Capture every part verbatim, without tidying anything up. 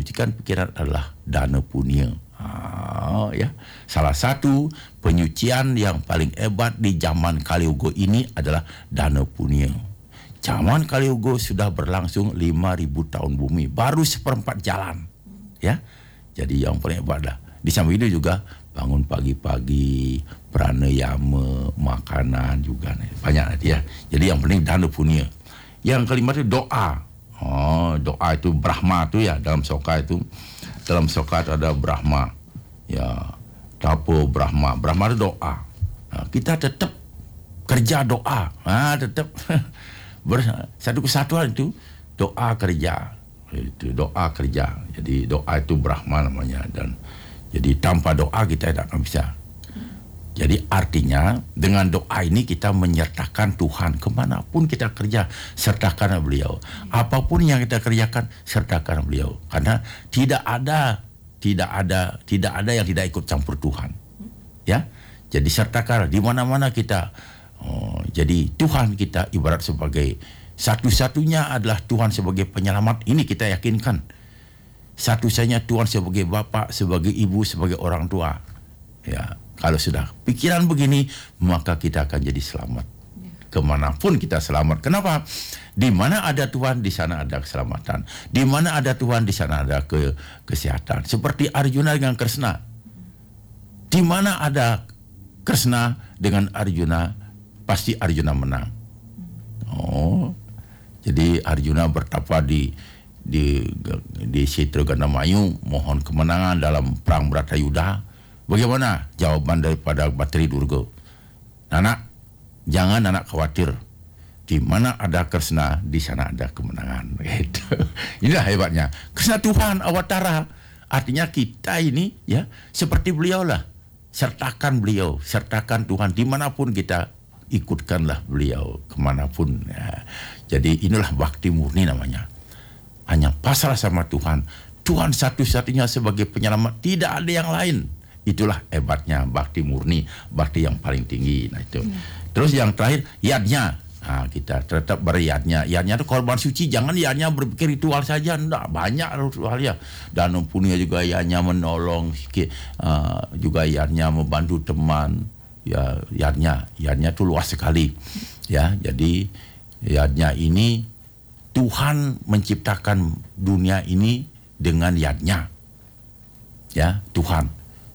menyucikan pikiran adalah dana punya. Ha, ya. Salah satu penyucian yang paling hebat di zaman Kaliugo ini adalah dana punya. Zaman Kaliugo sudah berlangsung lima ribu tahun bumi, baru seperempat jalan. Ya. Jadi yang paling hebat dah. Di samping itu juga bangun pagi-pagi, pranayama, makanan juga banyak dia. Jadi yang penting dana punya. Yang kelima itu doa. Oh, doa itu Brahma tu ya, dalam soka itu. Dalam soka itu ada Brahma. Ya, tapo Brahma. Brahma itu doa. Nah, kita tetap kerja doa. Ah, tetap satu kesatuan itu doa kerja. Itu doa kerja. Jadi doa itu Brahma namanya, dan jadi tanpa doa kita tidak akan bisa. Jadi artinya dengan doa ini kita menyertakan Tuhan kemanapun kita kerja, sertakan beliau. Apapun yang kita kerjakan, sertakan beliau. Karena tidak ada, tidak ada, tidak ada yang tidak ikut campur Tuhan. Ya, jadi sertakan di mana-mana kita. Oh, jadi Tuhan kita ibarat sebagai satu-satunya adalah Tuhan sebagai penyelamat. Ini kita yakinkan. Satu-satunya Tuhan sebagai bapa, sebagai ibu, sebagai orang tua. Ya. Kalau sudah pikiran begini, maka kita akan jadi selamat. Kemanapun kita selamat. Kenapa? Di mana ada Tuhan, di sana ada keselamatan. Di mana ada Tuhan, di sana ada ke kesehatan. Seperti Arjuna dengan Kresna. Di mana ada Kresna dengan Arjuna, pasti Arjuna menang. Oh, jadi Arjuna bertapa di di di Sitra Gandamayu, mohon kemenangan dalam perang Bratayuda. Bagaimana jawaban daripada Batri Durga? Anak, jangan anak khawatir. Di mana ada Kresna, di sana ada kemenangan. Gitu. Inilah hebatnya. Kresna Tuhan awatara. Artinya kita ini ya seperti beliau lah. Sertakan beliau, sertakan Tuhan dimanapun kita, ikutkanlah beliau kemanapun. Ya. Jadi inilah bakti murni namanya. Hanya pasrah sama Tuhan. Tuhan satu-satunya sebagai penyelamat, tidak ada yang lain. Itulah hebatnya bakti murni, bakti yang paling tinggi. Nah itu. Hmm. Terus yang terakhir, yadnya. Nah, kita tetap beryadnya. Yadnya itu korban suci. Jangan yadnya berpikir ritual saja. Enggak, banyak ritual ya. Dan punya juga yadnya menolong, uh, juga yadnya membantu teman. Ya, yadnya, yadnya itu luas sekali. Ya, jadi yadnya ini Tuhan menciptakan dunia ini dengan yadnya. Ya, Tuhan.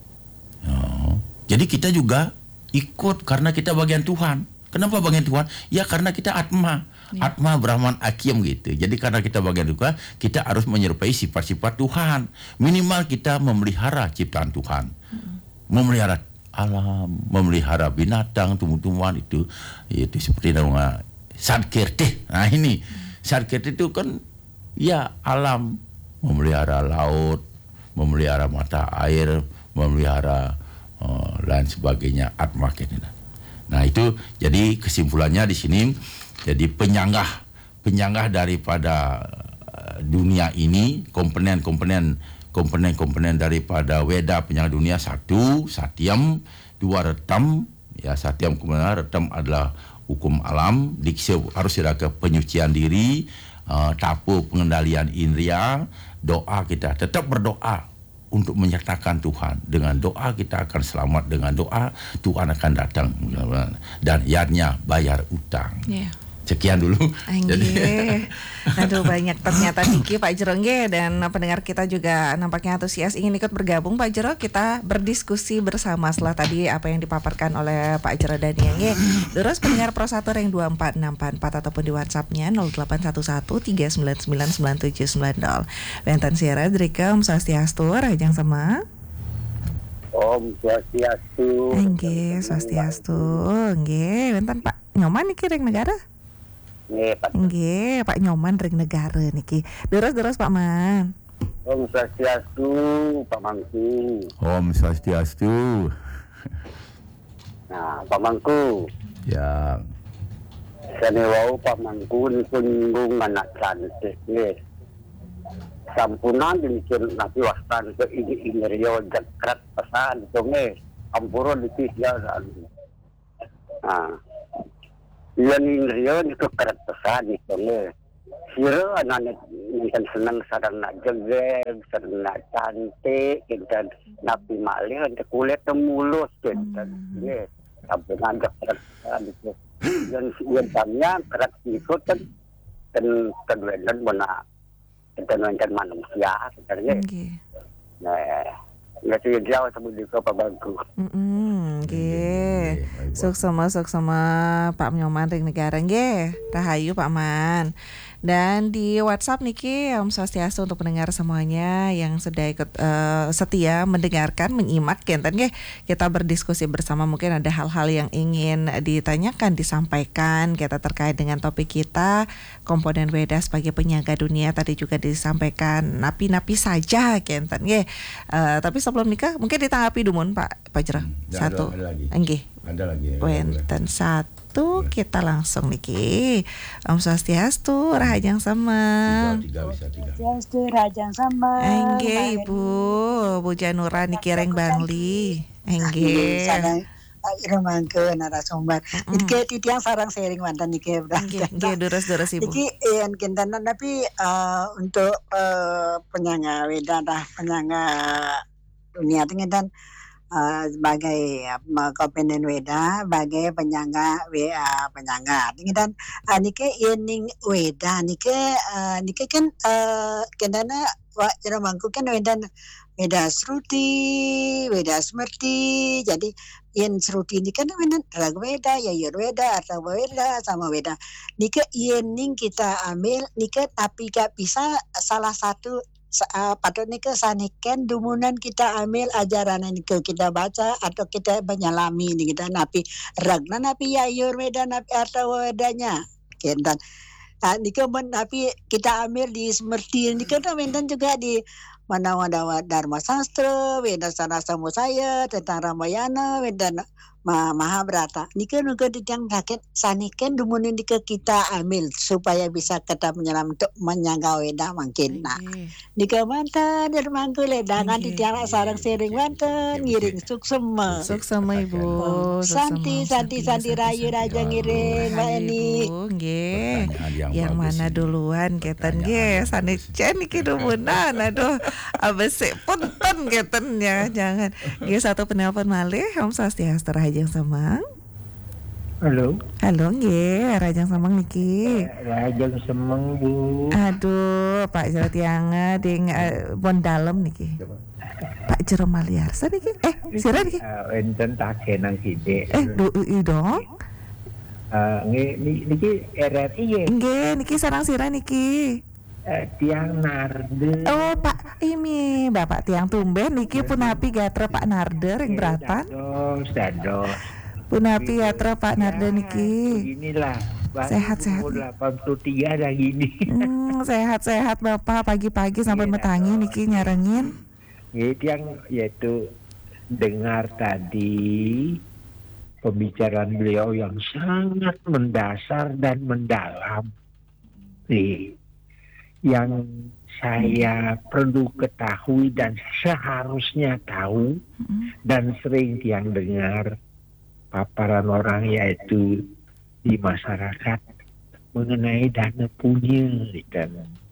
Oh. Jadi kita juga ikut karena kita bagian Tuhan. Kenapa bagian Tuhan? Ya karena kita Atma. Ya. Atma Brahman Akyam gitu. Jadi karena kita bagian Tuhan, kita harus menyerupai sifat-sifat Tuhan. Minimal kita memelihara ciptaan Tuhan. Hmm. Memelihara alam, memelihara binatang, tumbuh-tumbuhan itu. Itu seperti nama Sadkirti. Nah ini. Hmm. Sadkirti itu kan ya alam. Memelihara laut, memelihara mata air, memelihara uh, lain sebagainya, atma kita. Nah itu jadi kesimpulannya di sini, jadi penyanggah penyanggah daripada uh, dunia ini, komponen-komponen komponen-komponen daripada Weda penyanggah dunia, satu Satyam, dua Retam. Ya, Satyam kemudian Retam adalah hukum alam, dikse harus ada ke penyucian diri, uh, tapu pengendalian indria, doa kita tetap berdoa untuk menyertakan Tuhan. Dengan doa kita akan selamat. Dengan doa Tuhan akan datang. Dan yadnya bayar utang. Yeah. Sekian dulu. Jadi, aduh banyak ternyata Diki Pak Jero nge, dan pendengar kita juga nampaknya antusias ingin ikut bergabung. Pak Jero, kita berdiskusi bersama setelah tadi apa yang dipaparkan oleh Pak Jero dan Nge. Terus pendengar Pro satu ring dua empat enam empat empat ataupun di WhatsAppnya nol delapan satu satu tiga sembilan sembilan sembilan tujuh sembilan nol. Benten Sierra Drika Om Swastiastu Rajang sama Om Swastiastu. Nggih, Swastiastu. Nggih, benten Pak Nyoman iki ring negara. Nggih, Pak. Nggih, Pak Nyoman ring negara niki. Terus-terus Pak Man. Om Swastiastu, Pak Mangku. Om Swastiastu. Nah, Pak Mangku. Ya. Sanewau Pak Mangku ni punggung anak cantik nggih. Sampunan dimikian nabi wastan ke ini Indrio dekret pesan itu nggih. Ampura dipisah kan. Nah. Yang Indrio itu keret pesan itu nggih. sira anak nenten seneng sarana jegeg, sarana cantik, dan napi malih untuk kulit temulus dan nggih sampun ngajak gitu. Dan yang tamnya kerat ikut kan dan kedua dan mana dan nenten manusia sebenarnya. Nggih. Nah, nggak sih jauh sebut di kota bagus. Mm-mm, nggih. Suksema suksema Pak Nyoman ring negara nggih. Rahayu Pak Man. Dan di WhatsApp niki Om Swastiastu untuk pendengar semuanya yang sudah ikut uh, setia mendengarkan, menyimak kenten nggih. Kita berdiskusi bersama, mungkin ada hal-hal yang ingin ditanyakan, disampaikan kita terkait dengan topik kita komponen Weda sebagai penyaga dunia. Tadi juga disampaikan napi-napi saja kenten nggih. Uh, tapi sebelum nikah mungkin ditanggapi dumun Pak Pak Jero. Hmm, Satu. Ada, ada lagi. Nggih. Ada lagi. Ya, Wenten satu kita langsung niki. Om Swastiastu Rahajang Semang. Tiga, tiga bisa tiga. Swastiastu Rahajang Semang. Engge Ibu, Bu Janura niki reng Bangli. Engge. Sarang irmangkeun narasumber. Jadi ke titiang sarang sharing mantan niki Engge, engge durus-durus Ibu. Iki yang kintanan tapi uh, untuk uh, penyangga Weda dah penyangga dunia tingitan Uh, sebagai uh, komponen Weda, sebagai penyangga W A penyangga. Dan uh, nike yening Weda nike uh, nike kan uh, kendana wa jero mangku kan Weda Weda Sruti, Weda Smerti. Jadi yen Sruti ini kan Weda Rag Weda, Yayur Weda, Arta Weda sama Weda. Nike yening kita ambil nike tapi gak bisa salah satu Uh, patut ni ke sanikan dumunan kita ambil ajaran ni ke kita baca atau kita menyalami ni kita napi ragna napi yayur medan napi arta wedanya kentan uh, ni ke men napi kita ambil di semerti ni ke mendan juga di mana wadawa Dharma Sastra, Weda Sarasa Musaya tentang Ramayana, Weda Ma Mahabharata. Nika nuga yang rakyat sanikan dumunin nika kita ambil supaya bisa kita menyelam untuk menyangga Weda mungkin. Nah, nika mantan dari mangku ledangan di tiara sarang sering mantan ngiring suksema. Suksema Ibu. Santi Santi Santi Rayu Raja ngiring Mbak Eni. Nggih. Yang mana duluan keten nggih sanicen iki dumunan aduh. Abis punten keten ya jangan. Nggih satu penelpon malih Om Swastiastu Rahajang Semang. Halo. Halo nggih, Rahajang Semang niki. Rahajang Semang Bu. Aduh, Pak Jero tiang ding uh, bon dalem niki. Pak Jero Maliarsa niki. Eh, sira niki. Uh, enten takenang sithik. Eh, do i dong. Eh, nggih niki R R I nggih. Nggih, niki sarang sira niki. Eh, tiang Narde. Oh, Pak ini Bapak tiang tumben niki punapi gatra Pak Narde ring beratan. Dados, dados. Punapi gatra Pak Narde niki. Inilah. Sehat-sehat. delapan puluh tiga dah gini. Hmm, sehat-sehat Bapak pagi-pagi sampai metangi niki nyarengin. Itu yang yaitu dengar tadi pembicaraan beliau yang sangat mendasar dan mendalam. Nih, yang saya perlu ketahui dan seharusnya tahu dan sering yang dengar paparan orang yaitu di masyarakat mengenai dana punya dan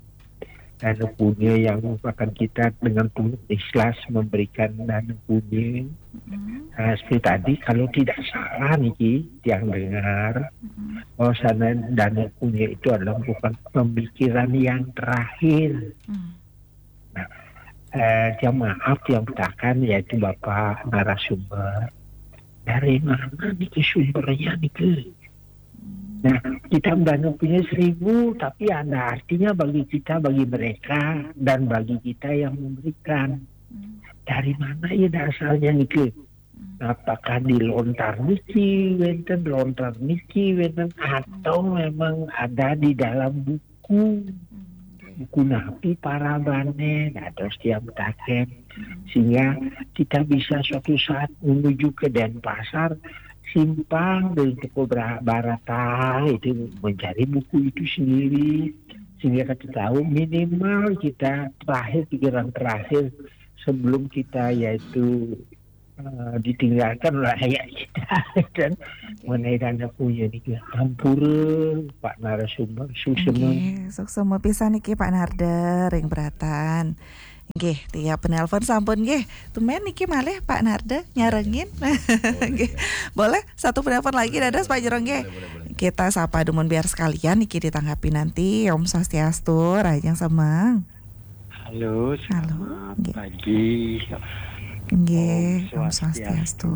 dana punya yang merupakan kita dengan tulus ikhlas memberikan dana punya. Nah, seperti tadi kalau tidak salah nih yang dengar bahwa sana dana punya itu adalah bukan pemikiran yang terakhir. Nah, eh, jamaah yang katakan yaitu Bapak narasumber dari mana nih sumbernya nih? Nah, kita dana punya seribu, tapi ada artinya bagi kita, bagi mereka, dan bagi kita yang memberikan. Dari mana ya asalnya nih? Apakah dilontar niki, wenten lontar niki, wenten atau memang ada di dalam buku, buku napi para bane, atau setiap taken, sehingga kita bisa suatu saat menuju ke Denpasar. Simpang dari toko Barata itu mencari buku itu sendiri sehingga kita tahu minimal kita terakhir pikiran terakhir sebelum kita yaitu uh, ditinggalkan oleh ayat kita dan mengenai dana punya ni Hampura Pak narasumber susema. Nggih, suksema pisan niki Pak Narde ring beratan. Nggih, tiap penelpon sampun nggih. Tumben niki malih Pak Narde nyarengin. Nggih. Boleh satu penelpon lagi dadas Pak Jero nggih. Kita sapa dumun biar sekalian niki ditanggapi nanti. Om Swastiastu, Rajang Semang. Halo, selamat Halo, nggih. pagi. Nggih, Om Om Swastiastu.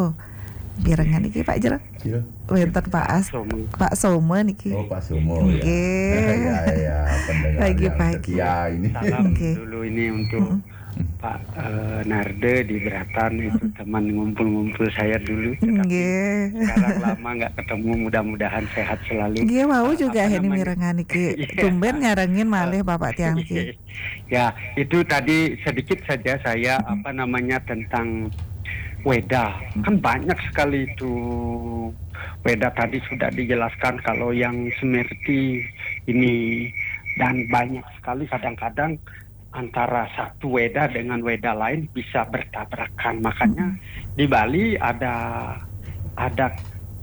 Birengan niki Pak Jero. Ya. Wenten Pak As, Somo. Pak Somo niki. Oh, Pak Sumo ya. Nggih. Ya, ya, pendengar Pagi-pagi. yang setia ini. Salam Oke. dulu ini untuk Pak eh, Narde di Beratan, itu teman ngumpul-ngumpul saya dulu. Tetapi Nggih. sekarang lama nggak ketemu, mudah-mudahan sehat selalu. Nggih mau Eh, juga apa ini namanya? mirengan iki. Iya. Tumben nyarengin malih Bapak tiang iki. Ya, itu tadi sedikit saja saya apa namanya tentang Weda. Kan banyak sekali itu Weda, tadi sudah dijelaskan kalau yang semerti ini, dan banyak sekali kadang-kadang antara satu Weda dengan Weda lain bisa bertabrakan. Makanya di Bali ada ada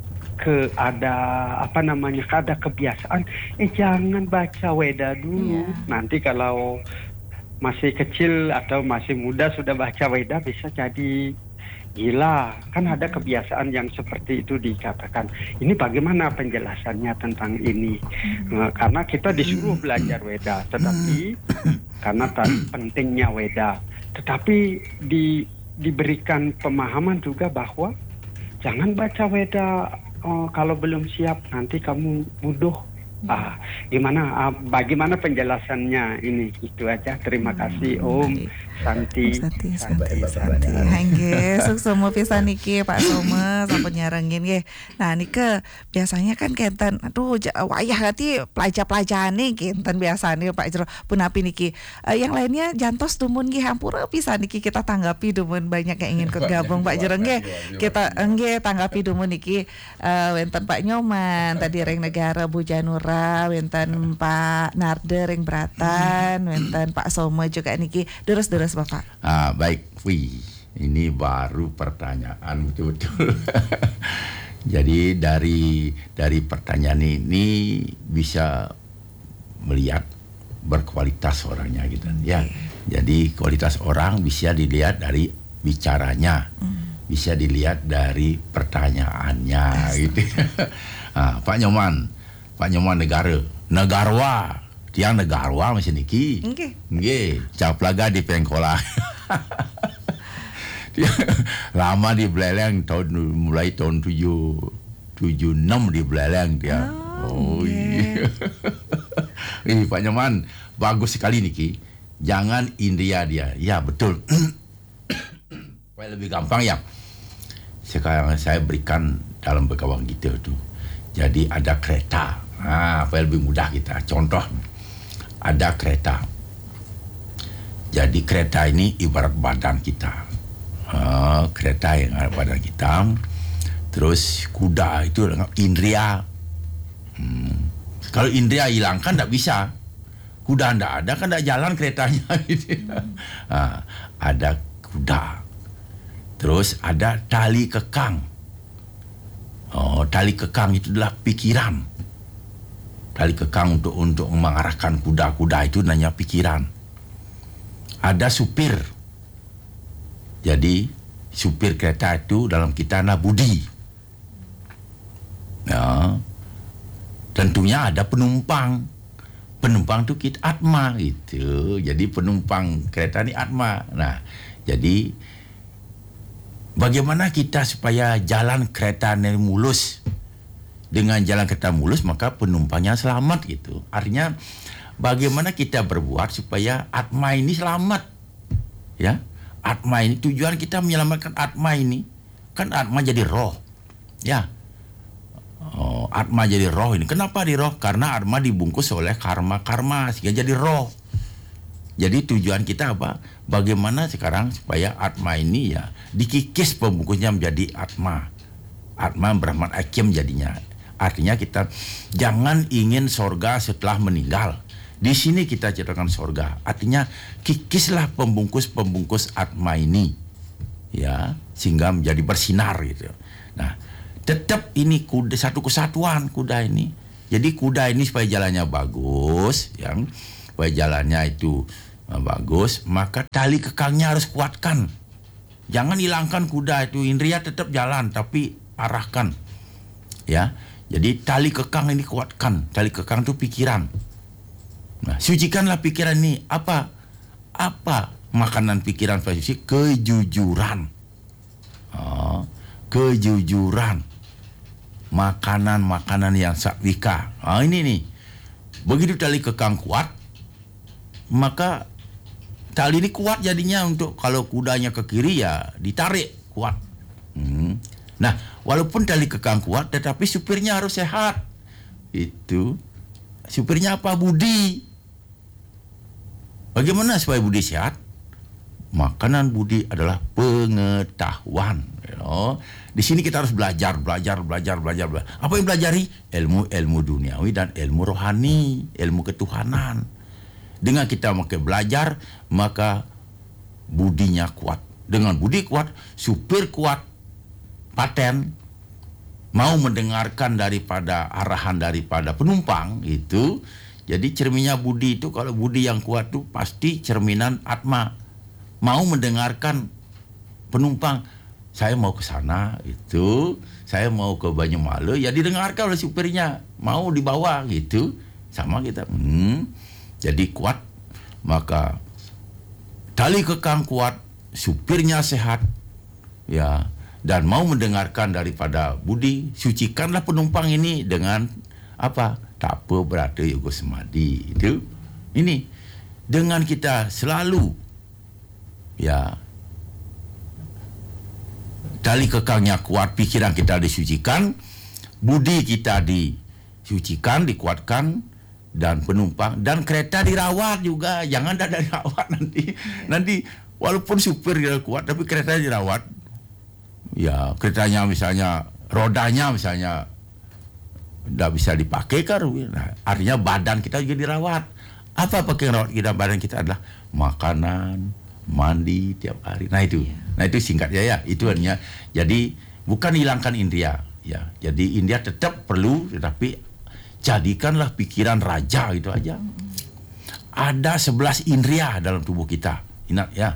ke ada apa namanya ada kebiasaan eh jangan baca Weda dulu. Iya. Nanti kalau masih kecil atau masih muda sudah baca Weda bisa jadi gila. Kan ada kebiasaan yang seperti itu dikatakan. Ini bagaimana penjelasannya tentang ini? Nah, karena kita disuruh belajar Weda, tetapi karena tadi pentingnya Weda, tetapi di, diberikan pemahaman juga bahwa jangan baca Weda oh, kalau belum siap, nanti kamu bodoh. Ah, gimana? Ah, bagaimana penjelasannya ini? Itu aja. Terima kasih Om Santi. Santi, Hebat, Santi, hebat Santi. pertanyaan. Nggih, suksema pisan niki Pak Soma sampun nyarengin nggih. Nah nike biasanya kan kenten aduh ja- wayah hati pelajar-pelajane kenten biasane Pak Jero punapi niki. Eh, yang lainnya jantos dumun nggih hampura pisan niki kita tanggapi dumun banyak yang ingin ikut gabung Pak Jero nggih. Kita nggih tanggapi dumun niki eh, wenten Pak Nyoman tadi ring negara Bu Janura, wenten Pak Narde ring Beratan, wenten Pak Soma juga niki terus-terus Bapak. Ah, baik. Wih, ini baru pertanyaan betul-betul. Jadi dari dari pertanyaan ini bisa melihat berkualitas orangnya gitu ya. Jadi kualitas orang bisa dilihat dari bicaranya, bisa dilihat dari pertanyaannya gitu. Ah, Pak Nyoman, Pak Nyoman negara, negarwa, tiang negarwa masih niki. Nggih. Nggih, caplaga di pengkola. Dia lama di Beleleng tahun mulai tahun tujuh tujuh enam di Beleleng dia. Oh, iya. Ini Pak Nyoman bagus sekali niki. Jangan India dia. Ya betul. Supaya lebih gampang ya. Sekarang saya berikan dalam berkawan kita tu. Jadi ada kereta. Ah, supaya lebih mudah kita. Contoh ada kereta. Jadi kereta ini ibarat badan kita. Uh, kereta yang ada pada kita. Terus kuda itu dengan indria. Hmm. Kalau indria hilangkan tak bisa. Kuda tidak ada kan tak jalan keretanya. uh, ada kuda. Terus ada tali kekang. Oh, tali kekang itu adalah pikiran. Tali kekang untuk untuk mengarahkan kuda-kuda itu namanya pikiran. Ada supir. Jadi supir kereta itu dalam kita ada budi. Ya. Tentunya ada penumpang. Penumpang itu kita atma itu. Jadi penumpang kereta ini atma. Nah, jadi bagaimana kita supaya jalan kereta ini mulus? Dengan jalan kereta mulus maka penumpangnya selamat gitu. Artinya bagaimana kita berbuat supaya atma ini selamat? Ya. Atma ini tujuan kita menyelamatkan atma ini. Kan atma jadi roh. Ya. Oh, atma jadi roh ini. Kenapa di roh? Karena atma dibungkus oleh karma-karma sehingga jadi roh. Jadi tujuan kita apa? Bagaimana sekarang supaya atma ini ya dikikis pembungkusnya menjadi atma. Atma Brahman Akyam jadinya. Artinya kita jangan ingin sorga setelah meninggal. Di sini kita ciptakan sorga. Artinya kikislah pembungkus-pembungkus atma ini. ya, sehingga menjadi bersinar gitu. Nah, tetap ini kuda satu kesatuan kuda ini. Jadi kuda ini supaya jalannya bagus, yang supaya jalannya itu uh, bagus, maka tali kekangnya harus kuatkan. Jangan hilangkan kuda itu, indria tetap jalan tapi arahkan. Ya. Jadi tali kekang ini kuatkan. Tali kekang itu pikiran. Nah, sucikanlah pikiran ini. Apa? Apa makanan pikiran suci? Kejujuran. Oh, kejujuran. Makanan-makanan yang satvika. Ah, ini nih. Begitu tali kekang kuat, maka tali ini kuat jadinya untuk kalau kudanya ke kiri ya ditarik kuat. Hmm. Nah, walaupun tali kekang kuat, tetapi supirnya harus sehat. Itu supirnya apa? Budi. Bagaimana supaya budi sehat? Makanan budi adalah pengetahuan. You know? Di sini kita harus belajar, belajar, belajar, belajar, belajar. Apa yang pelajari? Ilmu-ilmu duniawi dan ilmu rohani, ilmu ketuhanan. Dengan kita makin belajar, maka budinya kuat. Dengan budi kuat, supir kuat, paten, mau mendengarkan daripada arahan daripada penumpang itu. Jadi cerminnya budi itu, kalau budi yang kuat itu pasti cerminan atma. Mau mendengarkan penumpang, saya mau ke sana itu, saya mau ke Banyumale, ya didengarkan oleh supirnya, mau dibawa gitu. Sama kita. Hmm. Jadi kuat, maka tali kekang kuat, supirnya sehat, ya, dan mau mendengarkan daripada budi, sucikanlah penumpang ini dengan apa? Tapa berata yoga semadi. Itu ini dengan kita selalu, ya, tali kekangnya kuat, pikiran kita disucikan, budi kita disucikan, dikuatkan, dan penumpang dan kereta dirawat juga. Jangan ada dirawat nanti. Nanti walaupun supir dia kuat tapi kereta dirawat. Ya, keretanya misalnya rodanya misalnya tidak bisa dipakai kan. Nah, artinya badan kita juga dirawat. Apa pakai rawat kita badan kita adalah makanan, mandi tiap hari. Nah itu. Nah itu singkatnya ya. Itu hanya jadi bukan hilangkan indria ya. Jadi indria tetap perlu tetapi jadikanlah pikiran raja itu aja. Ada sebelas indria dalam tubuh kita. Ingat ya.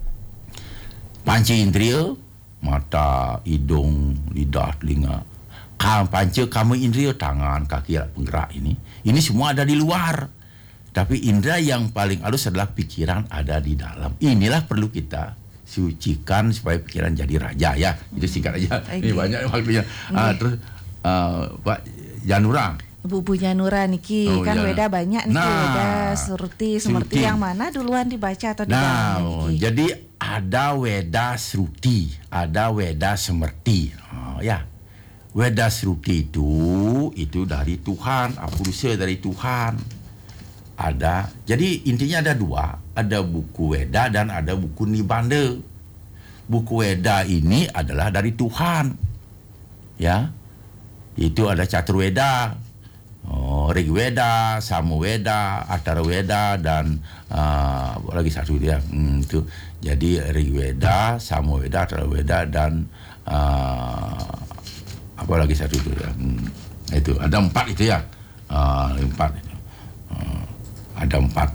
Panca indria, mata, hidung, lidah, telinga. Panca kama indria, tangan, kaki, penggerak ini. Ini semua ada di luar. Tapi indera yang paling halus adalah pikiran ada di dalam. Inilah perlu kita sucikan supaya pikiran jadi raja ya. Itu singkat aja. Okay. Ini banyak waktunya. Okay. Uh, terus uh, Pak Janura. Bu Bu Janura niki oh, kan ya. Weda banyak niki, nah, Weda Sruti, Semerti yang mana duluan dibaca atau nah, niki? Jadi ada Weda Sruti, ada Weda Semerti. Oh, ya. Weda Sruti itu itu dari Tuhan, Apurusha dari Tuhan. Ada. Jadi intinya ada dua, ada buku Weda dan ada buku Nibanda. Buku Weda ini adalah dari Tuhan. Ya. Itu ada Caturweda, oh, Rigweda, Samaweda, Atharvaveda dan uh, apa lagi satu dia. Hmm, itu. Jadi Rigweda, Samaweda, Atharvaveda dan uh, apa lagi satu itu ya. Hmm, itu ada empat itu ya. Uh, empat itu. Uh, ada empat.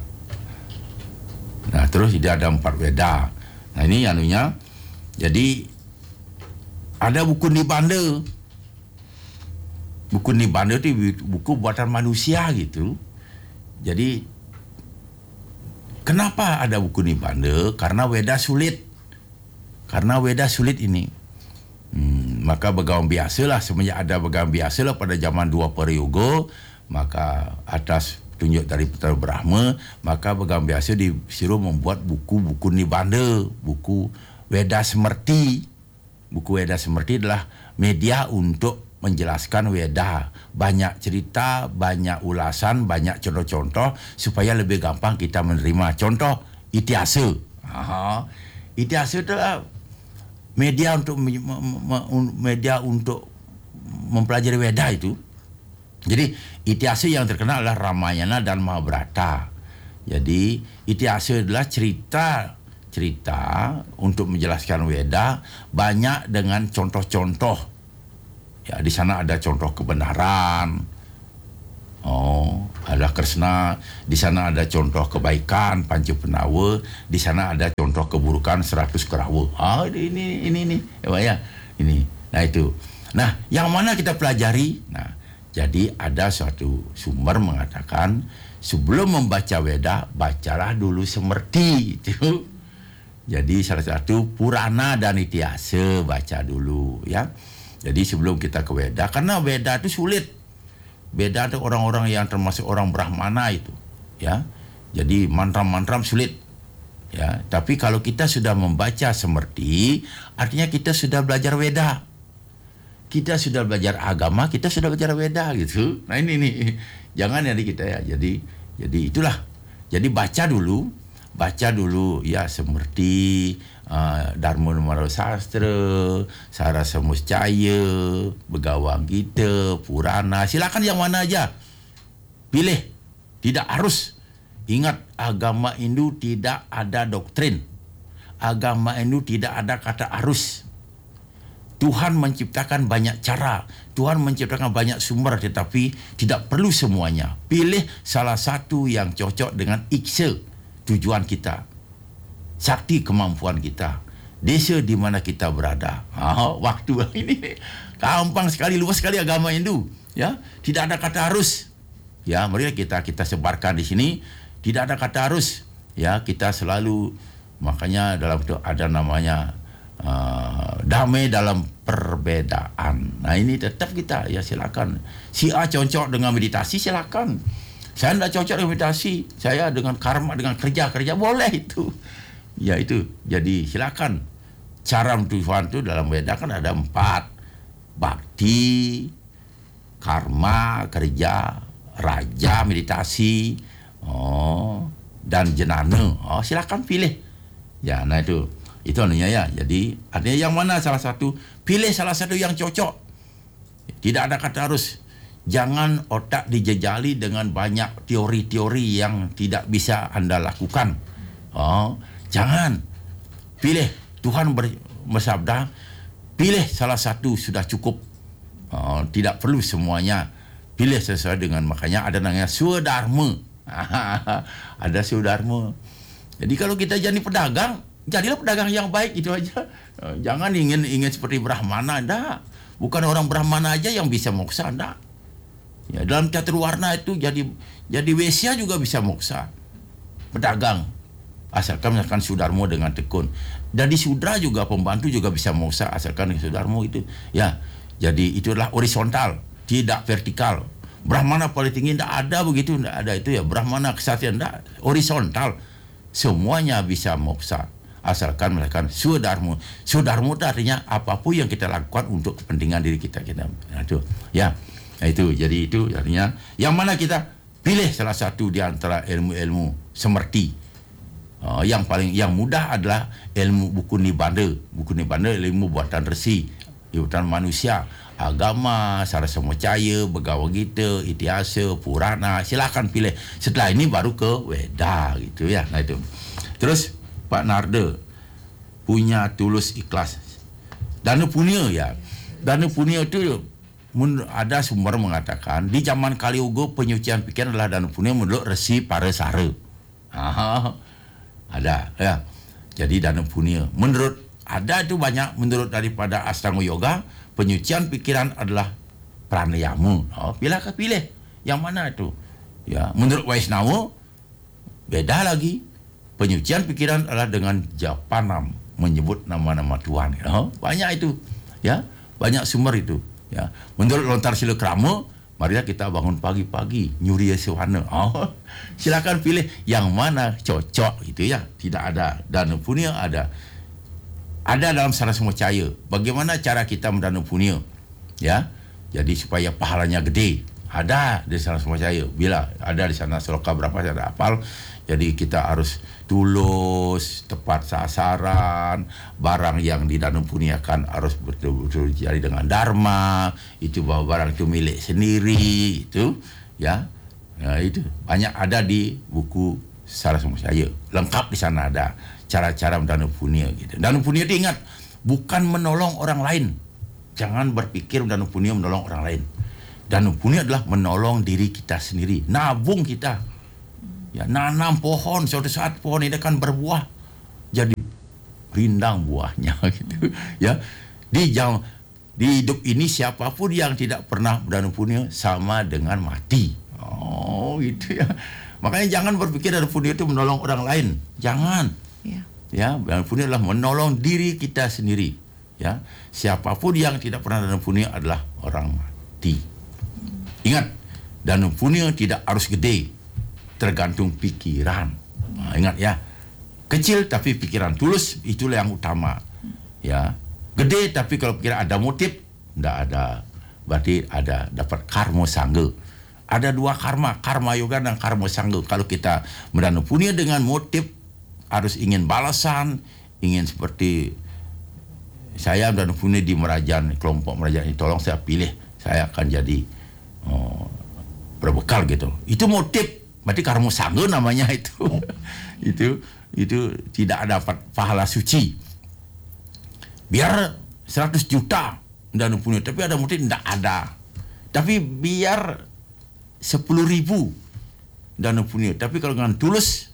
Nah, terus dia ada empat Weda. Nah, ini anunya. Jadi ada buku Nibanda. Buku Nibanda itu buku buatan manusia gitu. Jadi kenapa ada buku Nibanda? Karena Weda sulit. Karena Weda sulit ini. Hmm, maka Begawan biasalah, semenjak ada Begawan biasalah pada zaman dua Prayoga, maka atas tunjuk dari Putra Brahma, maka Begawan biasa disuruh membuat buku-buku Nibanda, buku Weda Semerti. Buku Weda Semerti adalah media untuk menjelaskan Weda, banyak cerita, banyak ulasan, banyak contoh-contoh supaya lebih gampang kita menerima. Contoh Itiasa. Aha. Itiasa itu media untuk media untuk mempelajari Weda itu. Jadi Itiasa yang terkenal adalah Ramayana dan Mahabharata. Jadi Itiasa adalah cerita cerita untuk menjelaskan Weda banyak dengan contoh-contoh. Ya, di sana ada contoh kebenaran. Oh, ada Kresna, di sana ada contoh kebaikan Panca Penawa, di sana ada contoh keburukan seratus Kerawa. Ah, ini ini ini ya, ini. Nah itu. Nah, yang mana kita pelajari? Nah, jadi ada suatu sumber mengatakan sebelum membaca Weda, bacalah dulu Semerti itu. Jadi salah satu Purana dan Itiasa baca dulu ya. Jadi sebelum kita ke Weda, karena Weda itu sulit. Beda ada orang-orang yang termasuk orang Brahmana itu, ya. Jadi mantra-mantra sulit, ya. Tapi kalau kita sudah membaca Semerti, artinya kita sudah belajar Weda. Kita sudah belajar agama, kita sudah belajar Weda gitu. Nah ini nih, jangan jadi kita ya. Jadi, jadi itulah. Jadi baca dulu, baca dulu ya Semerti, uh, Dharma Numaro Sastra, Sarasa Muscaya, Begawang Gita, Purana. Silakan yang mana aja. Pilih. Tidak harus. Ingat, agama Hindu tidak ada doktrin. Agama Hindu tidak ada kata harus. Tuhan menciptakan banyak cara. Tuhan menciptakan banyak sumber, tetapi tidak perlu semuanya. Pilih salah satu yang cocok dengan iksa tujuan kita, sakti kemampuan kita, desa di mana kita berada. Ha, waktu ini gampang sekali, luas sekali agama Hindu. Ya, tidak ada kata harus. Ya, mari kita kita sebarkan di sini. Tidak ada kata harus. Ya, kita selalu, makanya dalam itu ada namanya uh, damai dalam perbedaan. Nah ini tetap kita ya silakan. Si A cocok dengan meditasi silakan. Saya tidak cocok dengan meditasi. Saya dengan karma, dengan kerja-kerja boleh itu. Ya itu. Jadi silakan. Cara Tuhan itu dalam Weda kan ada empat. Bakti, karma, kerja, raja, meditasi, oh, dan jenana. Oh, silakan pilih. Ya, nah itu. Itu artinya ya. Jadi artinya yang mana salah satu. Pilih salah satu yang cocok. Tidak ada kata harus. Jangan otak dijejali dengan banyak teori-teori yang tidak bisa Anda lakukan. Oh, jangan. Pilih. Tuhan ber, bersabda, pilih salah satu sudah cukup. Oh, tidak perlu semuanya. Pilih sesuai dengan, makanya ada namanya Swadharma. Ada Swadharma. Jadi kalau kita jadi pedagang, jadilah pedagang yang baik, itu aja. Jangan ingin ingin seperti Brahmana, enggak. Bukan orang Brahmana aja yang bisa moksa, enggak. Ya, dalam catur warna itu jadi jadi wesya juga bisa moksa. Pedagang. Asalkan misalkan Swadharma dengan tekun. Dan di Sudra juga pembantu juga bisa moksa asalkan dengan Swadharma itu. Ya, jadi itulah horizontal, tidak vertikal. Brahmana paling tinggi tidak ada begitu, tidak ada itu ya. Brahmana kesatria tidak, horizontal. Semuanya bisa moksa asalkan misalkan Swadharma. Swadharma itu artinya apapun yang kita lakukan untuk kepentingan diri kita kita. Nah, itu ya. Nah, itu jadi itu artinya yang mana kita pilih salah satu di antara ilmu-ilmu Semerti. Uh, yang paling yang mudah adalah ilmu buku Nibanda. Buku Nibanda ilmu buatan resi, buatan manusia, agama, Sarasa Muscaya, Begawang Gita, Itiasa, Purana. Silakan pilih. Setelah ini baru ke Weda gitu ya. Nah itu. Terus Pak Narda punya tulus ikhlas. Dana punya ya. Dana punya itu ada sumber mengatakan di zaman Kaliuga penyucian pikiran adalah dana punya menurut Resi Parasara. Aha, ada ya. Jadi dana punya menurut ada itu banyak menurut daripada Astanga Yoga penyucian pikiran adalah pranayama. Oh, pilih pilih yang mana itu? Ya, menurut Waisnawa beda lagi. Penyucian pikiran adalah dengan japanam, menyebut nama-nama Tuhan. Oh, banyak itu. Ya, banyak sumber itu. Ya, menurut Lontar Sila Krama, marilah kita bangun pagi-pagi nyuri sewana. Oh, silakan pilih yang mana cocok itu ya. Tidak ada dana punya ada. Ada dalam Sarasa Muscaya. Bagaimana cara kita mendana punya? Ya. Jadi supaya pahalanya gede. Ada di Sarasa Muscaya. Bila ada di sana sloka berapa saya ada hafal. Jadi kita harus tulus, tepat sasaran, barang yang didanupuniakan harus betul-betul jadi dengan dharma, itu bahwa barang itu milik sendiri, itu ya, ya itu banyak ada di buku Sarasa Muscaya, lengkap di sana ada. cara-cara Danu Punya gitu. Danu Punya itu ingat, bukan menolong orang lain. Jangan berpikir Danu Punya menolong orang lain. Danu Punya adalah menolong diri kita sendiri, nabung kita. Ya, nanam pohon, suatu saat pohon ini akan berbuah, jadi rindang buahnya gitu. Ya, di jam di hidup ini siapapun yang tidak pernah Danu Punya sama dengan mati. Oh, gitu ya. Makanya jangan berpikir Danu Punya itu menolong orang lain. Jangan. Ya. Ya, Danu Punya adalah menolong diri kita sendiri. Ya, siapapun yang tidak pernah Danu Punya adalah orang mati. Ingat, Danu Punya tidak harus gede, tergantung pikiran. Nah, ingat ya, kecil tapi pikiran tulus, itulah yang utama. Ya, gede tapi kalau pikiran ada motif, tidak ada, berarti ada dapat karma sangga. Ada dua karma, karma yoga dan karma sangga. Kalau kita Danu Punya dengan motif harus ingin balasan, ingin seperti saya Danu Punya di Merajan, kelompok Merajan ini, tolong saya pilih, saya akan jadi oh, berbekal gitu. Itu motif, berarti karma sangga namanya itu. itu itu tidak dapat pahala suci. Biar seratus juta Danu Punya, tapi ada motif tidak ada. Tapi biar sepuluh ribu Danu Punya, tapi kalau dengan tulus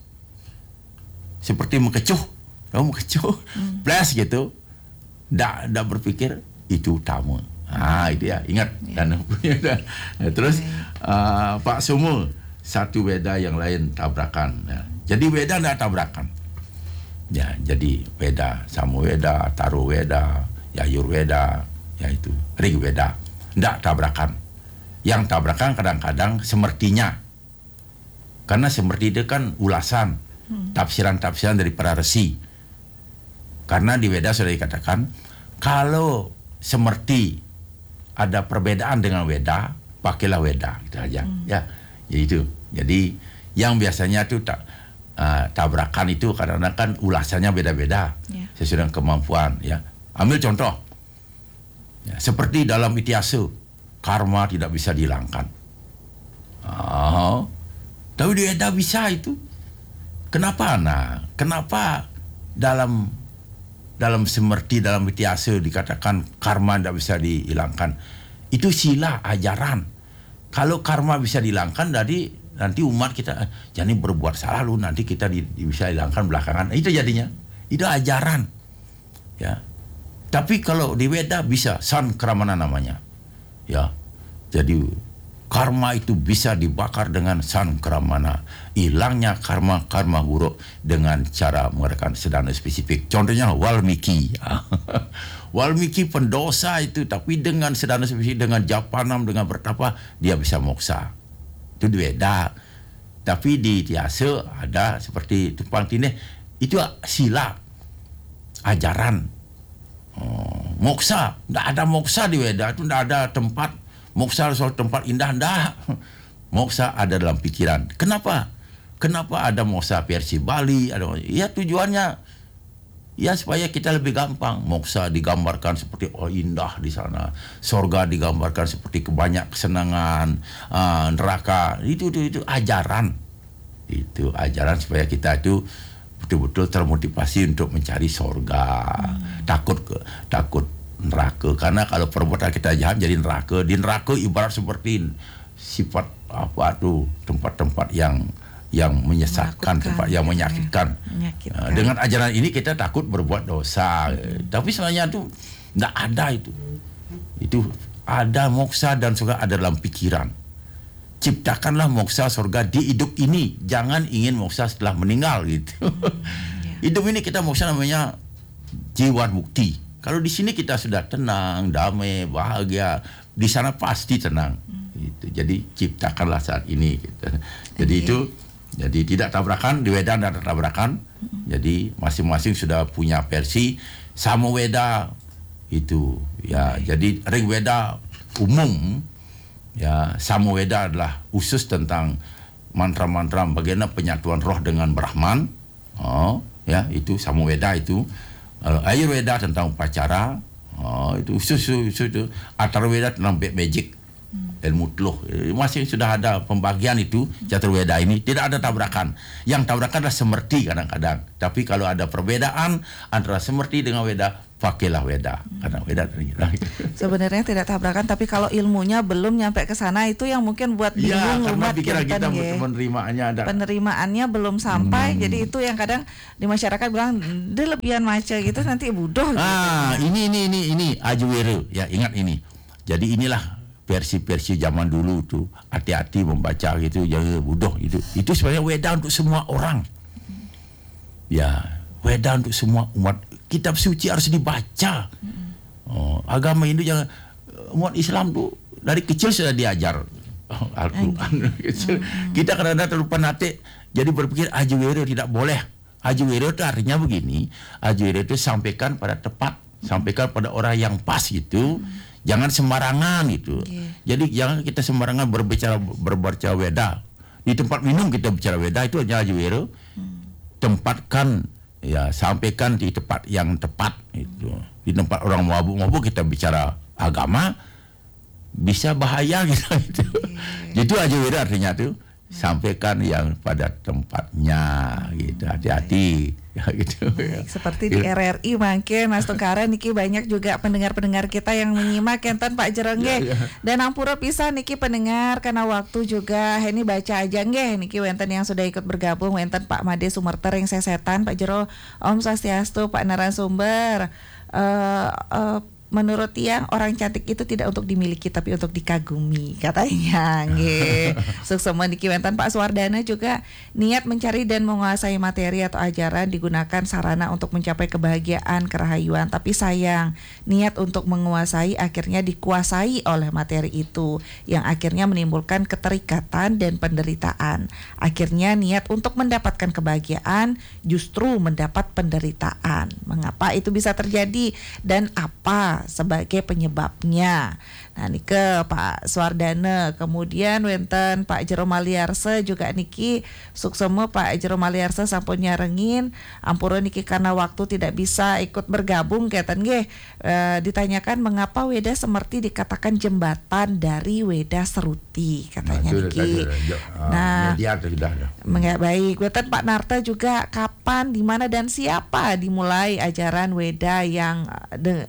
seperti mengecuh, kamu mengecuh, hmm. plus gitu. Tidak tidak berpikir itu utama. Ah, itu ya, ingat ya. Danu Punya. Nah, terus uh, Pak Sumo, satu weda yang lain tabrakan. Ya. Jadi weda tidak tabrakan. Ya, jadi weda, Samo Weda, Taro Weda, Yayur Weda, yaitu Rig Weda. Tidak tabrakan. Yang tabrakan kadang-kadang semertinya. Karena semerti itu kan ulasan, hmm. tafsiran-tafsiran dari para resi. Karena di Weda sudah dikatakan, kalau semerti ada perbedaan dengan Weda, pakailah Weda, gitu aja. Hmm. Ya, itu. Jadi yang biasanya itu tak uh, tabrakan itu kadang-kadang kan ulasannya beda-beda, yeah. sesuai dengan kemampuan. Ya, ambil contoh, ya, seperti dalam Itiasa, karma tidak bisa dihilangkan. Oh, tapi di Weda bisa itu. Kenapa? Nah, kenapa dalam dalam semerti, dalam Itiasa dikatakan karma tidak bisa dihilangkan? Itu sila ajaran. Kalau karma bisa dihilangkan, jadi nanti umat kita eh, jadi berbuat salah lu, nanti kita di, di, bisa hilangkan belakangan. Itu jadinya. Itu ajaran. Ya. Tapi kalau di Weda bisa, san kramana namanya. Ya. Jadi karma itu bisa dibakar dengan san kramana. Hilangnya karma-karma buruk dengan cara menggunakan sedana spesifik. Contohnya Walmiki. Walmiki pendosa itu, tapi dengan sedana spesifik, dengan japanam, dengan bertapa, dia bisa moksa. Itu di Weda. Tapi di Itiasa ada seperti tumpang tindih, itu sila ajaran. Oh, moksa, tidak ada moksa di Weda, itu tidak ada tempat moksa soal tempat indah, enggak. Moksa ada dalam pikiran. Kenapa? Kenapa ada moksa versi Bali? Ada, ya tujuannya ya supaya kita lebih gampang. Moksa digambarkan seperti oh indah di sana. Sorga digambarkan seperti kebanyak kesenangan. Uh, neraka itu, itu itu ajaran. Itu ajaran supaya kita itu betul-betul termotivasi untuk mencari sorga. Hmm. Takut ke takut neraka, karena kalau perbuatan kita jahat jadi neraka. Di neraka ibarat seperti sifat apa tuh, tempat-tempat yang yang menyesatkan, tempat yang menyakitkan. menyakitkan. Uh, dengan ajaran ini kita takut berbuat dosa. Hmm. Tapi sebenarnya itu tidak ada itu. Itu ada moksa dan surga ada dalam pikiran. Ciptakanlah moksa surga di hidup ini, jangan ingin moksa setelah meninggal gitu. Hmm, yeah. Hidup ini kita moksa namanya jiwa mukti. Kalau di sini kita sudah tenang, damai, bahagia, di sana pasti tenang. Hmm. Gitu. Jadi ciptakanlah saat ini. Gitu. Jadi okay. itu, jadi tidak tabrakan, di Weda tidak tabrakan. Hmm. Jadi masing-masing sudah punya versi. Sama Weda itu, ya. Okay. Jadi Rig Weda umum, ya. Sama Weda adalah khusus tentang mantra-mantra bagaimana penyatuan roh dengan Brahman. Oh, ya itu Sama Weda itu. Uh, Ayurveda tentang upacara, oh, itu susu, susu, Atharvaveda tentang magic, hmm. ilmu teluh. Masih sudah ada pembagian itu Caturweda ini, tidak ada tabrakan. Yang tabrakan adalah semerti kadang-kadang. Tapi kalau ada perbedaan antara semerti dengan Weda, pakailah Weda, karena Weda ternyata. Sebenarnya tidak tabrakan, tapi kalau ilmunya belum nyampe ke sana itu yang mungkin buat Ya, bingung karena umat pikiran kita kinten, penerimaannya ada. penerimaannya belum sampai, Hmm. jadi itu yang kadang di masyarakat bilang dia lebihan maca gitu nanti bodoh. Ah, gitu. ini ini ini ini Ajuwero, ya ingat ini. Jadi inilah versi-versi zaman dulu tuh, hati-hati membaca gitu, jangan bodoh itu. Itu sebenarnya Weda untuk semua orang. Ya, Weda untuk semua umat. Kitab suci harus dibaca. Oh, agama Hindu jangan, umat Islam tuh dari kecil sudah diajar oh, Al-Quran. Kecil. Kita kadang-kadang terlalu fanatik, jadi berpikir Ajuwero tidak boleh. Ajuwero itu artinya begini, Ajuwero itu sampaikan pada tepat, sampaikan pada orang yang pas gitu. Jangan sembarangan gitu. Okay. Jadi jangan kita sembarangan berbicara berbaca Weda. Di tempat minum kita bicara Weda itu hanya Ajuwero. Hmm. Tempatkan, ya sampaikan di tempat yang tepat itu. Di tempat orang mabuk-mabuk kita bicara agama, bisa bahaya gitu. Itu. Okay. Itu Ajuwero artinya tuh. Sampaikan yang pada tempatnya gitu, hati-hati ya gitu. Baik, seperti di R R I mangke Mas Tungkara niki banyak juga pendengar-pendengar kita yang menyimak enten Pak Jerengge. Ya, ya. Dan ampura pisan niki pendengar karena waktu juga ini baca aja nggih niki wenten yang sudah ikut bergabung wenten Pak Made Sumerter yang sesetan, Pak Jero Om Swastiastu, Pak narasumber. Uh, uh, Menurut Tiang, orang cantik itu tidak untuk dimiliki tapi untuk dikagumi, katanya. Nggih. Suksema niki wenten Pak Suwardana juga niat mencari dan menguasai materi atau ajaran digunakan sarana untuk mencapai kebahagiaan, kerahayuan, tapi sayang, niat untuk menguasai akhirnya dikuasai oleh materi itu yang akhirnya menimbulkan keterikatan dan penderitaan. Akhirnya niat untuk mendapatkan kebahagiaan justru mendapat penderitaan. Mengapa itu bisa terjadi dan apa sebagai penyebabnya? Nah niki Pak Suwardana, kemudian wenten Pak Jero Maliarse juga niki suksema Pak Jero Maliarse sampun nyarengin ampura niki karena waktu tidak bisa ikut bergabung keten nggih. E, ditanyakan mengapa Weda Semerti dikatakan jembatan dari Weda Seruti katanya nah, niki. Nah, media sudah ada. Enggak baik. Weten Pak Narta juga kapan, di mana dan siapa dimulai ajaran Weda yang de,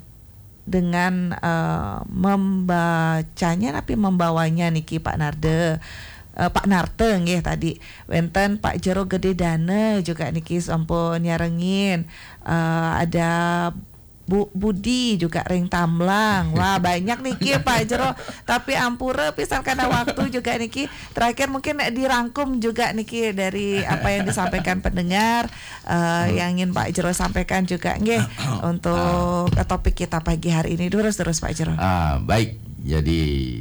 dengan uh, membacanya tapi membawanya niki Pak Narde. Uh, Pak Narte nggih tadi wenten Pak Jero Gede Dana juga niki sampun nyarengin. Uh, ada Bu Budi juga ring tamlang. Wah banyak niki Pak Jero. Tapi ampura pisan karena waktu juga niki. Terakhir mungkin dirangkum juga niki dari apa yang disampaikan pendengar uh, yang ingin Pak Jero sampaikan juga nggih untuk topik kita pagi hari ini. Terus terus Pak Jero. Ah baik. Jadi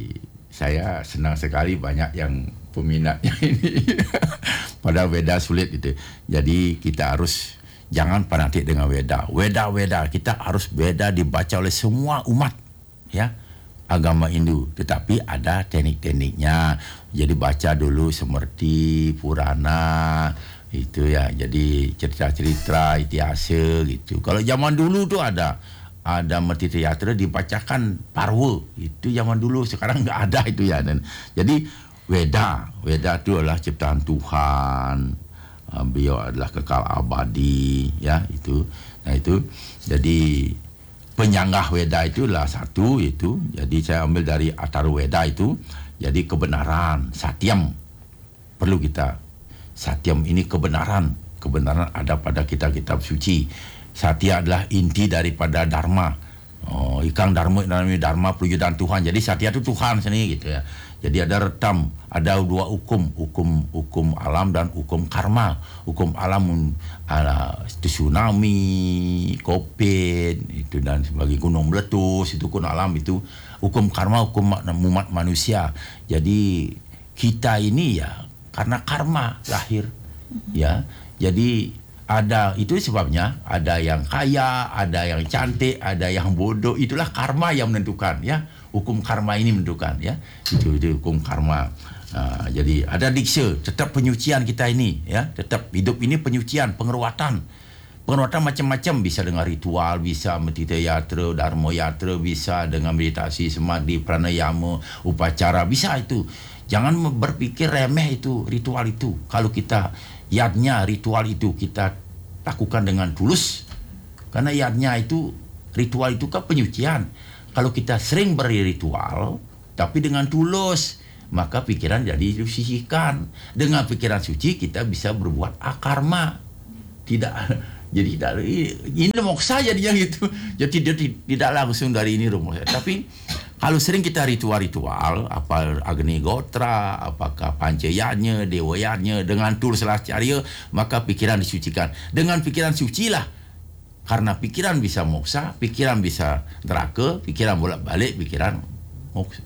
saya senang sekali banyak yang peminatnya ini. Padahal Weda sulit itu. Jadi kita harus jangan fanatik dengan Weda. Weda-Weda kita harus Weda dibaca oleh semua umat ya agama Hindu. Tetapi ada teknik-tekniknya. Jadi baca dulu Semerti, Purana itu ya. Jadi cerita-cerita itiasa gitu. Kalau zaman dulu tuh ada ada Merti Teatra dibacakan Parwa. Itu zaman dulu, sekarang nggak ada itu ya. Dan jadi Weda, Weda itu adalah ciptaan Tuhan. Beliau adalah kekal abadi ya itu. Nah itu jadi penyanggah Weda itulah satu itu. Jadi saya ambil dari Atharwaveda itu. Jadi kebenaran, satyam perlu kita. Satyam ini kebenaran. Kebenaran ada pada kitab-kitab suci. Satya adalah inti daripada dharma. Oh, ikang dharma namanya dharma perwujudan Tuhan. Jadi satya itu Tuhan sendiri gitu ya. Jadi ada retam, ada dua hukum, hukum hukum alam dan hukum karma. Hukum alam ada itu tsunami, COVID itu dan sebagai gunung meletus, itu hukum alam itu. Hukum karma hukum umat manusia. Jadi kita ini ya karena karma lahir ya. Jadi ada itu sebabnya ada yang kaya, ada yang cantik, ada yang bodoh. Itulah karma yang menentukan ya. Hukum karma ini menentukan ya. Itu, itu hukum karma. Uh, jadi ada diksa, tetap penyucian kita ini ya. Tetap hidup ini penyucian, pengeruatan. Penguatan macam-macam, bisa dengan ritual, bisa metita yatra, dharma yatra, bisa dengan meditasi, samadhi, pranayama, upacara, bisa itu. Jangan berpikir remeh itu ritual itu. Kalau kita yadnya ritual itu kita lakukan dengan tulus, karena yadnya itu ritual itu kan penyucian. Kalau kita sering berritual tapi dengan tulus, maka pikiran jadi disucikan. Dengan pikiran suci kita bisa berbuat akarma. Tidak, jadi tidak, ini moksa jadinya gitu. Jadi tidak, tidak langsung dari ini rumus. Tapi kalau sering kita ritual-ritual, apa Agni Gotra, apakah Pancayanya, Dewayanya, dengan tulus carya, maka pikiran disucikan. Dengan pikiran suci lah, karena pikiran bisa moksa, pikiran bisa neraka, pikiran bolak-balik, pikiran moksa,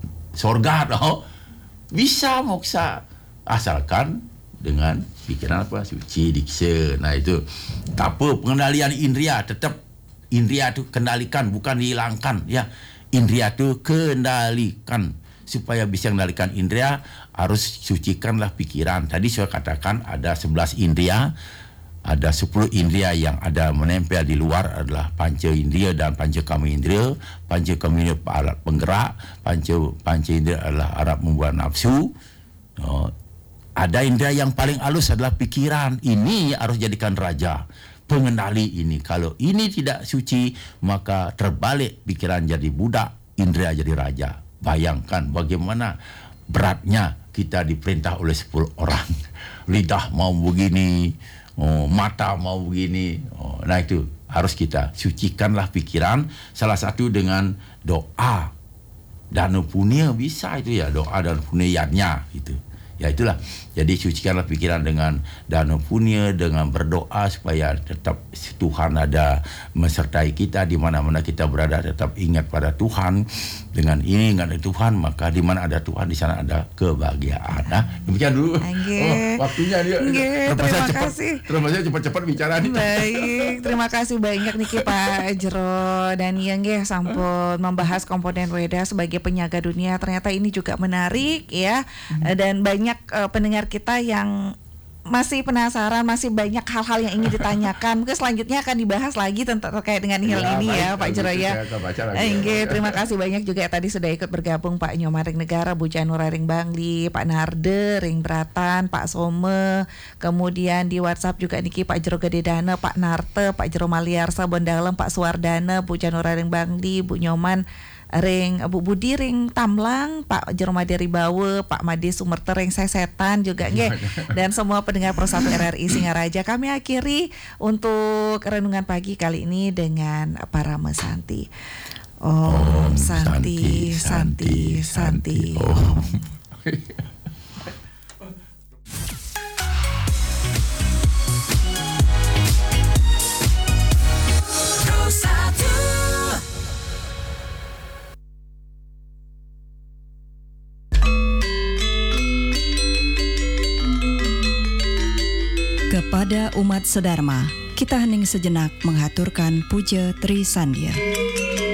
sorga, no? Bisa moksa, asalkan dengan pikiran apa? Suci, diksa. Nah itu tak apa, pengendalian indria tetap, indria itu kendalikan, bukan dihilangkan, ya. Indria itu kendalikan. Supaya bisa kendalikan indria, harus sucikanlah pikiran. Tadi saya katakan ada sebelas indria, ada sepuluh indria yang ada menempel di luar adalah panca indria dan panca kama indria. Panca kama indria alat penggerak, panca panca indria adalah alat membuat nafsu. Oh, ada indera yang paling halus adalah pikiran. Ini harus jadikan raja, pengendali ini. Kalau ini tidak suci, maka terbalik, pikiran jadi budak, indera jadi raja. Bayangkan bagaimana beratnya kita diperintah oleh sepuluh orang. Lidah mau begini, oh, mata mau begini. Oh, nah itu harus kita sucikanlah pikiran. Salah satu dengan doa. Dana punya bisa itu ya, doa dan punya yadnya itu. Ya itulah. Jadi sucikanlah pikiran dengan dana punya, dengan berdoa supaya tetap Tuhan ada menyertai kita di mana-mana kita berada, tetap ingat pada Tuhan. Dengan ini ingat pada Tuhan, maka di mana ada Tuhan di sana ada kebahagiaan. Nah, demikian dulu. Oh, waktunya dia. Nge, terima cepat, kasih. Terima kasih cepat-cepat bicara nih. Baik, terima kasih banyak niki Pak Jero dan yang nggih sampun membahas komponen Weda sebagai penyaga dunia. Ternyata ini juga menarik ya. Dan banyak uh, pendengar kita yang masih penasaran, masih banyak hal-hal yang ingin ditanyakan. Mungkin selanjutnya akan dibahas lagi tentang terkait dengan hal ya, ini baik, ya Pak Jero ya. Oke, terima kasih banyak juga tadi sudah ikut bergabung Pak Nyomaring Negara, Bu Janura Ring Bangli, Pak Narde Ring Bratan, Pak Some, kemudian di WhatsApp juga niki Pak Jero Gededana, Pak Narte, Pak Jero Maliarsa Bondalem, Pak Suwardana, Bu Janura Ring Bangli, Bu Nyoman Ring Bu Budi Ring Tamlang, Pak Jero Made Ribawe, Pak Made Sumerte Ring Sesetan juga nggih. Dan semua pendengar Persatu R R I Singaraja, kami akhiri untuk renungan pagi kali ini dengan para mesanti. Om, Om Santi, Santi, Santi. Santi. Om. Kepada umat sedharma, kita hening sejenak menghaturkan puja Tri Sandya.